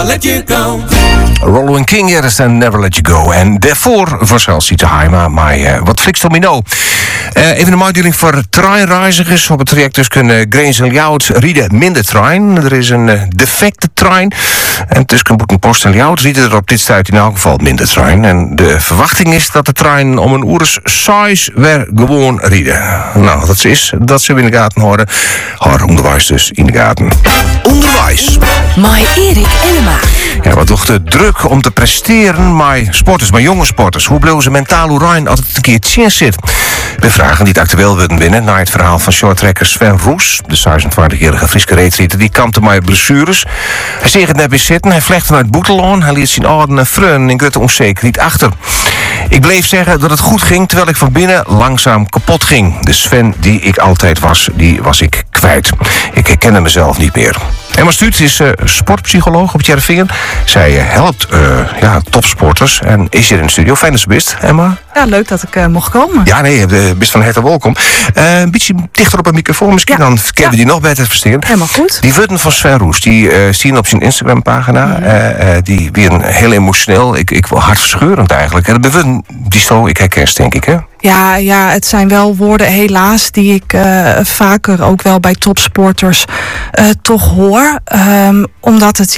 Let you go. Roland King, yes, and Never Let You Go. En daarvoor was Sita Haima, maar wat fliks domino. Even een uitdeling voor treinreizigers. Op het traject dus kunnen Grains en Ljouwt rieden minder trein. Er is een defecte trein. En tussen Post en Ljouwt rieden er op dit stuit in elk geval minder trein. En de verwachting is dat de trein om een uur 6 weer gewoon rieden. Nou, dat ze in de gaten horen. Haar onderwijs dus in de gaten. Onderwijs. Mai Erik Enema. Ja, wat toch de druk om te presteren maar sporters, maar jonge sporters. Hoe bleven ze mentaal oerijn als het een keer tjens zit? We vragen die het actueel willen winnen naar het verhaal van shorttrekker Sven Roes. De 26-jarige Frieske reetrieter die kampte met blessures. Hij zegt het net weer zitten, hij vlecht vanuit Boeteloon. Hij liet zijn orden en freun in Gutte onzekerheid achter. Ik bleef zeggen dat het goed ging, terwijl ik van binnen langzaam kapot ging. De Sven die ik altijd was, die was ik kwijt. Ik herkende mezelf niet meer. Emma Stuut is sportpsycholoog op het Jervingen. Zij helpt topsporters en is hier in de studio. Fijn dat ze bent, Emma. Ja, leuk dat ik mocht komen. Ja, nee, je bent van harte welkom. Een beetje dichter op een microfoon misschien, dan kunnen we die nog beter verstaan. Helemaal goed. Die woorden van Sven Roes, die zien op zijn Instagram-pagina. Die weer heel emotioneel. Ik wil hartverscheurend eigenlijk. En de woorden die zo ik herken, denk ik, hè? Ja, het zijn wel woorden helaas die ik vaker ook wel bij topsporters toch hoor. Omdat het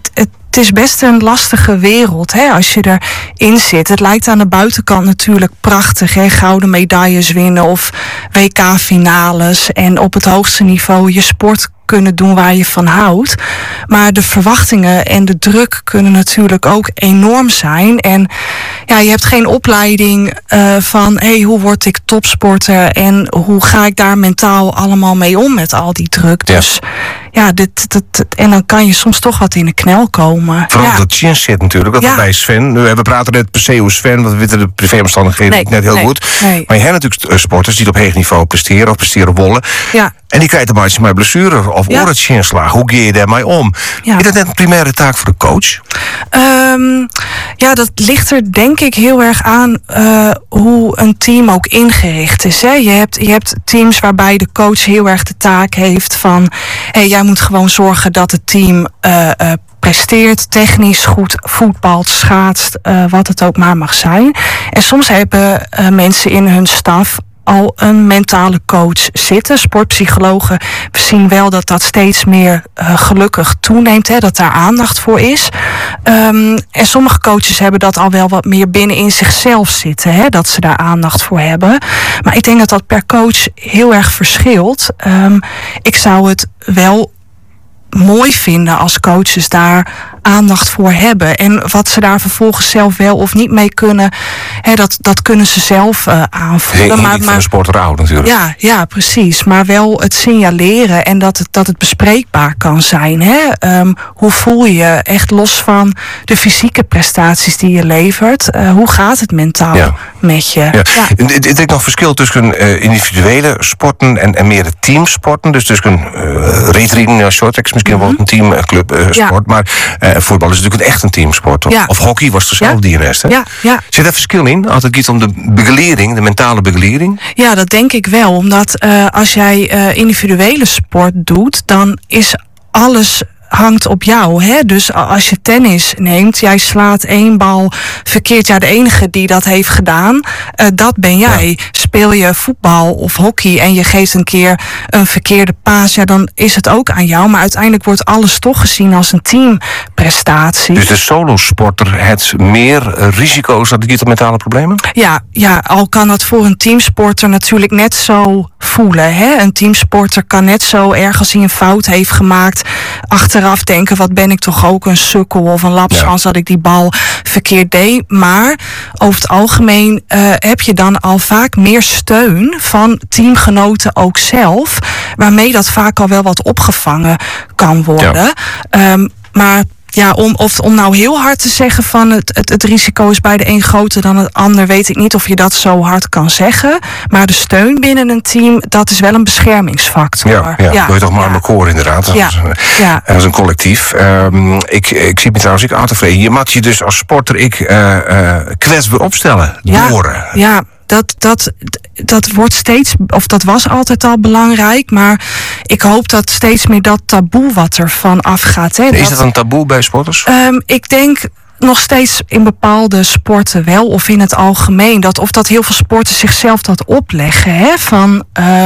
is best een lastige wereld, hè, als je erin zit. Het lijkt aan de buitenkant natuurlijk prachtig, hè, gouden medailles winnen of WK-finales en op het hoogste niveau je sport kunnen doen waar je van houdt. Maar de verwachtingen en de druk kunnen natuurlijk ook enorm zijn. En ja, je hebt geen opleiding van hoe word ik topsporter en hoe ga ik daar mentaal allemaal mee om met al die druk. Ja. Dus ja, en dan kan je soms toch wat in de knel komen. Vooral dat chins zit natuurlijk, dat bij Sven. We praten net per se over Sven, want we weten de privéomstandigheden net heel goed. Nee. Maar je hebt natuurlijk sporters die op hoog niveau presteren of presteren wollen. Ja. En die krijgen een beetje met blessure of oortsinslag. Hoe ga je daarmee om? Ja. Is dat net een primaire taak voor de coach? Dat ligt er denk ik heel erg aan hoe een team ook ingericht is. Hè? Je hebt teams waarbij de coach heel erg de taak heeft van jij moet gewoon zorgen dat het team presteert, technisch goed voetbalt, schaatst, wat het ook maar mag zijn. En soms hebben mensen in hun staf al een mentale coach zitten. Sportpsychologen zien wel dat steeds meer gelukkig toeneemt, hè, dat daar aandacht voor is. En sommige coaches hebben dat al wel wat meer binnen in zichzelf zitten, hè, dat ze daar aandacht voor hebben. Maar ik denk dat per coach heel erg verschilt. Ik zou het wel mooi vinden als coaches daar aandacht voor hebben. En wat ze daar vervolgens zelf wel of niet mee kunnen, dat kunnen ze zelf aanvoelen. Maar van een sporter oud natuurlijk. Ja, precies. Maar wel het signaleren en dat het bespreekbaar kan zijn. Hè? Hoe voel je echt los van de fysieke prestaties die je levert? Hoe gaat het mentaal met je? Ja. Ik denk nog verschil tussen individuele sporten en meer teamsporten. Dus tussen reetrieden, shorttracks misschien wel een teamclub sport. Maar voetbal is natuurlijk echt een teamsport. Of hockey was er zelf die rest. Hè? Ja. Zit daar verschil in als het gaat om de begeleiding, de mentale begeleiding? Ja, dat denk ik wel. Omdat als jij individuele sport doet, dan is alles hangt op jou. Hè? Dus als je tennis neemt, jij slaat 1 bal verkeerd. Ja, de enige die dat heeft gedaan, dat ben jij. Ja. Speel je voetbal of hockey en je geeft een keer een verkeerde paas, ja, dan is het ook aan jou. Maar uiteindelijk wordt alles toch gezien als een teamprestatie. Dus de solosporter heeft meer risico's dat het gaat om mentale problemen? Ja, al kan het voor een teamsporter natuurlijk net zo voelen. Hè? Een teamsporter kan net zo erg als hij een fout heeft gemaakt achteraf denken, wat ben ik toch ook een sukkel of een lapswans dat ik die bal verkeerd deed. Maar over het algemeen heb je dan al vaak meer steun van teamgenoten ook zelf, waarmee dat vaak al wel wat opgevangen kan worden. Ja. Maar ja, om nou heel hard te zeggen van het risico is bij de een groter dan het ander, weet ik niet of je dat zo hard kan zeggen. Maar de steun binnen een team, dat is wel een beschermingsfactor. Ja. Doe je toch maar aan elkaar inderdaad. Als een collectief. Ik zie me trouwens ook aan tevreden. Je mag je dus als sporter kwetsbaar opstellen. Ja. dat wordt steeds, of dat was altijd al belangrijk, maar ik hoop dat steeds meer dat taboe wat er van afgaat. Hè, Is dat een taboe bij sporters? Ik denk nog steeds in bepaalde sporten wel, of in het algemeen, dat heel veel sporters zichzelf dat opleggen. Hè? Van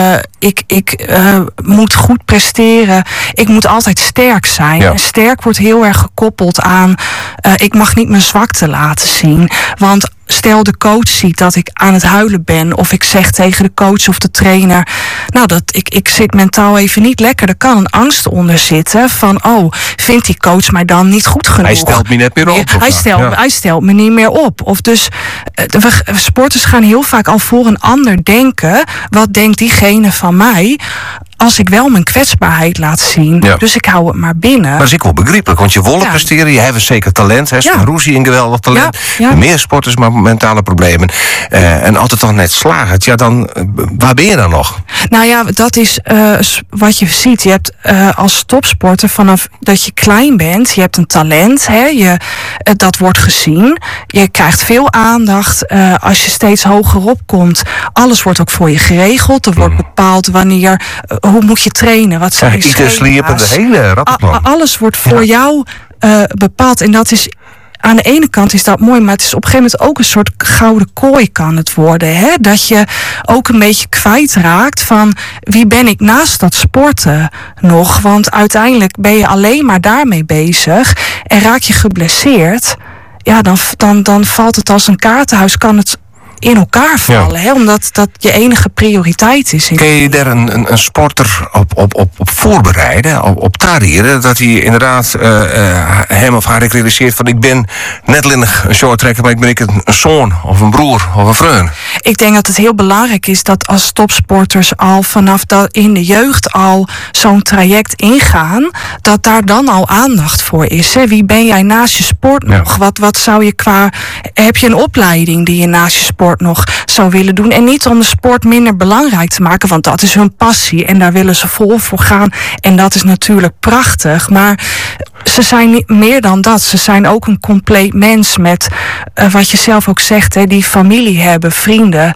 ik moet goed presteren, ik moet altijd sterk zijn. Ja. En sterk wordt heel erg gekoppeld aan ik mag niet mijn zwakte laten zien. Want stel de coach ziet dat ik aan het huilen ben, of ik zeg tegen de coach of de trainer, nou, dat ik zit mentaal even niet lekker. Er kan een angst onder zitten van, vindt die coach mij dan niet goed genoeg? Hij stelt me net meer op. Hij stelt me niet meer op. Of dus sporters gaan heel vaak al voor een ander denken. Wat denkt diegene van mij als ik wel mijn kwetsbaarheid laat zien? Ja. Dus ik hou het maar binnen. Maar dat is ook wel begrijpelijk, want je wil presteren, je hebt een zeker talent. Sven Roes een geweldig talent. Ja. Meer sporters, maar mentale problemen. En altijd toch net slagen. Ja, dan, waar ben je dan nog? Nou ja, dat is wat je ziet. Je hebt als topsporter vanaf dat je klein bent, je hebt een talent. Hè, dat wordt gezien. Je krijgt veel aandacht. Als je steeds hoger opkomt, alles wordt ook voor je geregeld. Er wordt bepaald wanneer, hoe moet je trainen? Wat zijn je Eten, sliepen, de hele rappenplan. Alles wordt voor jou bepaald. En dat is, aan de ene kant is dat mooi, maar het is op een gegeven moment ook een soort gouden kooi kan het worden. Hè? Dat je ook een beetje kwijtraakt van wie ben ik naast dat sporten nog? Want uiteindelijk ben je alleen maar daarmee bezig en raak je geblesseerd. Ja, dan valt het als een kaartenhuis, kan het in elkaar vallen. Hè? Omdat dat je enige prioriteit is. Kun je daar een sporter op voorbereiden, op tarrieren, dat hij inderdaad hem of haar realiseert van ik ben net alleen een shorttrekker, maar ik ben een zoon of een broer of een vriend? Ik denk dat het heel belangrijk is dat als topsporters al vanaf in de jeugd al zo'n traject ingaan, dat daar dan al aandacht voor is. Hè? Wie ben jij naast je sport nog? Wat zou je heb je een opleiding die je naast je sport nog zou willen doen? En niet om de sport minder belangrijk te maken, want dat is hun passie en daar willen ze vol voor gaan. En dat is natuurlijk prachtig, maar ze zijn niet meer dan dat. Ze zijn ook een compleet mens met, wat je zelf ook zegt, hè, die familie hebben, vrienden,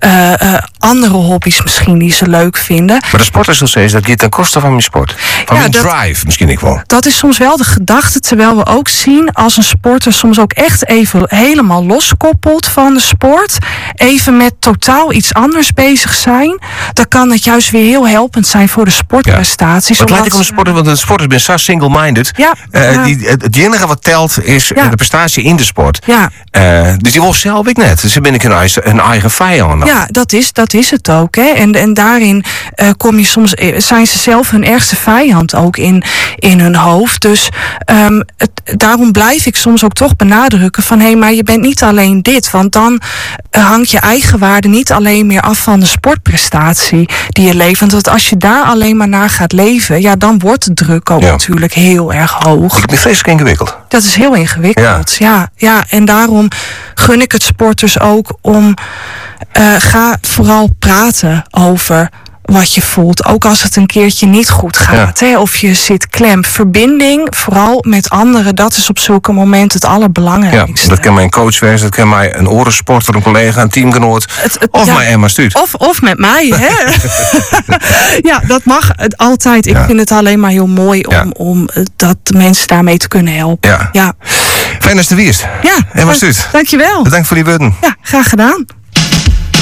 andere hobby's misschien die ze leuk vinden. Maar de sport is nog steeds, dat gaat ten koste van je sport. Van je drive misschien ik wel. Dat is soms wel de gedachte, terwijl we ook zien als een sporter soms ook echt even helemaal loskoppelt van de sport, even met totaal iets anders bezig zijn, dan kan het juist weer heel helpend zijn voor de sportprestaties. Wat lijkt ik om de sporter, want de sporters ben zo single-minded. Het enige wat telt is de prestatie in de sport. Ja. Dus die wil zelf ik net. Dus dan ben ik een eigen vijand. Ja, dat is het ook. Hè. En daarin kom je soms, zijn ze zelf hun ergste vijand ook in hun hoofd. Dus daarom blijf ik soms ook toch benadrukken van hé, maar je bent niet alleen dit. Want dan hangt je eigen waarde niet alleen meer af van de sportprestatie die je levert. Want als je daar alleen maar naar gaat leven, ja, dan wordt de druk ook natuurlijk heel erg hoog. Ik heb het vreselijk ingewikkeld. Dat is heel ingewikkeld, ja. En daarom gun ik het sporters ook om ga vooral praten over wat je voelt. Ook als het een keertje niet goed gaat. Hè, of je zit klem. Verbinding, vooral met anderen, dat is op zulke momenten het allerbelangrijkste. Ja, dat kan mijn coach wezen, dat kan mij een orensporter, een collega, een teamgenoot. Of mijn Emma Stuut. Of met mij, hè. Ja, dat mag altijd. Ik vind het alleen maar heel mooi om dat de mensen daarmee te kunnen helpen. Ja. Fijn als de wierst. Ja, Emma Stuut. Dankjewel. Bedankt voor die woorden. Ja, graag gedaan.